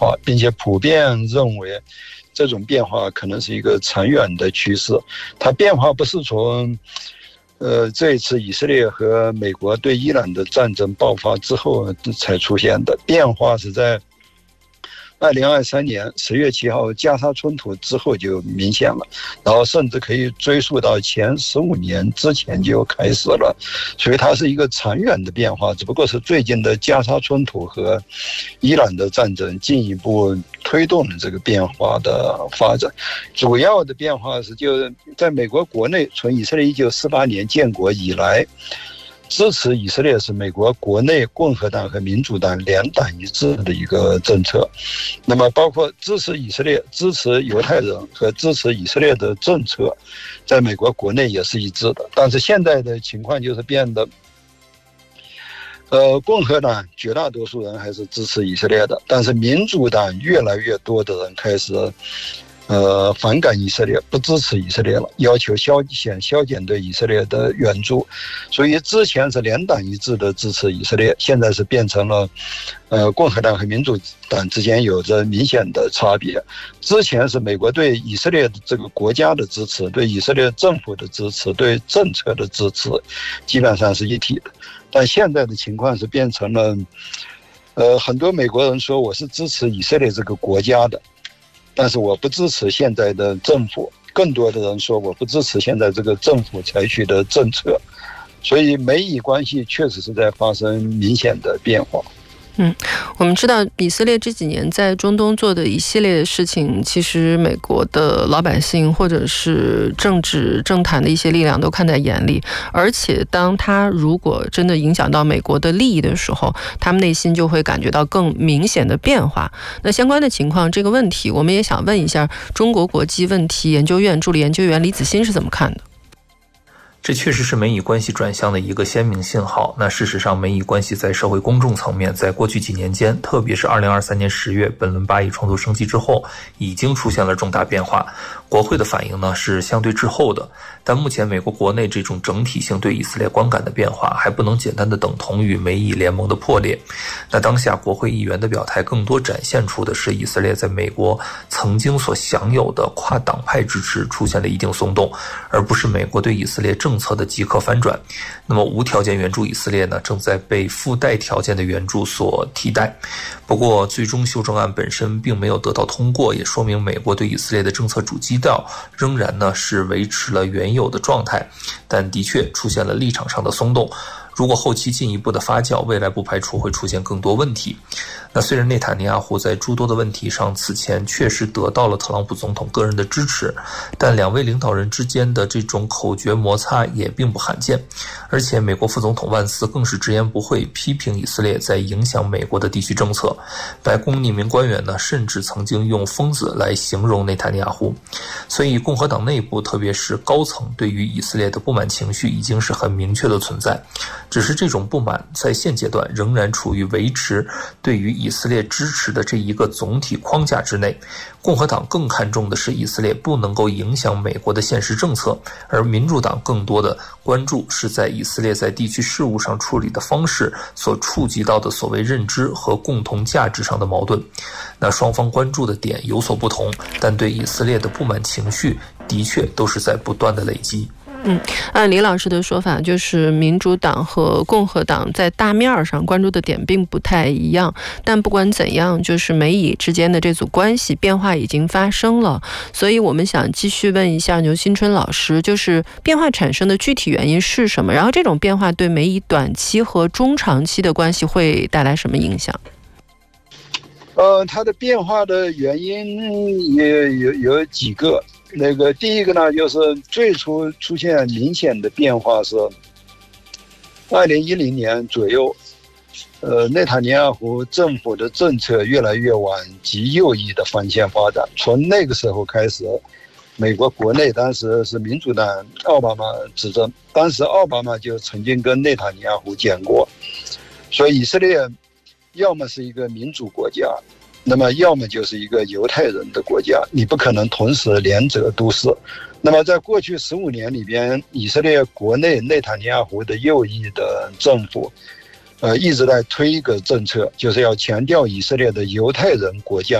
化，并且普遍认为这种变化可能是一个长远的趋势。它变化不是从这一次以色列和美国对伊朗的战争爆发之后才出现的，变化是在2023年10月7号加沙冲突之后就明显了，然后甚至可以追溯到前15年之前就开始了，所以它是一个长远的变化，只不过是最近的加沙冲突和伊朗的战争进一步推动了这个变化的发展。主要的变化是就在美国国内，从以色列1948年建国以来，支持以色列是美国国内共和党和民主党两党一致的一个政策。那么包括支持以色列、支持犹太人和支持以色列的政策，在美国国内也是一致的。但是现在的情况就是变得，共和党绝大多数人还是支持以色列的，但是民主党越来越多的人开始反感以色列，不支持以色列了，要求削减对以色列的援助。所以之前是两党一致的支持以色列，现在是变成了共和党和民主党之间有着明显的差别。之前是美国对以色列这个国家的支持，对以色列政府的支持，对政策的支持基本上是一体的，但现在的情况是变成了很多美国人说我是支持以色列这个国家的，但是我不支持现在的政府，更多的人说我不支持现在这个政府采取的政策，所以美以关系确实是在发生明显的变化。 我们知道以色列这几年在中东做的一系列的事情，其实美国的老百姓或者是政治政坛的一些力量都看在眼里，而且当他如果真的影响到美国的利益的时候，他们内心就会感觉到更明显的变化。那相关的情况，这个问题我们也想问一下中国国际问题研究院助理研究员李子欣是怎么看的。 这确实是美以关系转向的一个鲜明信号。那事实上，美以关系在社会公众层面，在过去几年间，特别是2023年10月本轮巴以冲突升级之后，已经出现了重大变化。国会的反应呢是相对滞后的，但目前美国国内这种整体性对以色列观感的变化，还不能简单的等同于美以联盟的破裂。那当下国会议员的表态，更多展现出的是以色列在美国曾经所享有的跨党派支持出现了一定松动，而不是美国对以色列政策的即刻反转。那么无条件援助以色列呢，正在被附带条件的援助所替代。不过最终修正案本身并没有得到通过，也说明美国对以色列的政策主基调仍然呢是维持了原有的状态，但的确出现了立场上的松动。如果后期进一步的发酵，未来不排除会出现更多问题。那虽然内塔尼亚胡在诸多的问题上此前确实得到了特朗普总统个人的支持，但两位领导人之间的这种口诀摩擦也并不罕见。而且美国副总统万斯更是直言不讳批评以色列在影响美国的地区政策。白宫匿名官员呢，甚至曾经用疯子来形容内塔尼亚胡。所以共和党内部，特别是高层对于以色列的不满情绪已经是很明确的存在，只是这种不满在现阶段仍然处于维持对于以色列支持的这一个总体框架之内。共和党更看重的是以色列不能够影响美国的现实政策，而民主党更多的关注是在以色列在地区事务上处理的方式所触及到的所谓认知和共同价值上的矛盾。那双方关注的点有所不同，但对以色列的不满情绪的确都是在不断的累积。 按李老师的说法，就是民主党和共和党在大面上关注的点并不太一样，但不管怎样，就是美以之间的这组关系变化已经发生了。所以我们想继续问一下牛新春老师，就是变化产生的具体原因是什么？然后这种变化对美以短期和中长期的关系会带来什么影响？ 它的变化的原因也有几个。第一个呢，就是最初出现明显的变化是2010年左右，内塔尼亚胡政府的政策越来越往极右翼的方向发展。从那个时候开始，美国国内当时是民主党奥巴马执政，当时奥巴马就曾经跟内塔尼亚胡讲过，说以色列要么是一个民主国家，那么要么就是一个犹太人的国家，你不可能同时两者都是。那么在过去15年里边，以色列国内内塔尼亚胡的右翼的政府一直在推一个政策，就是要强调以色列的犹太人国家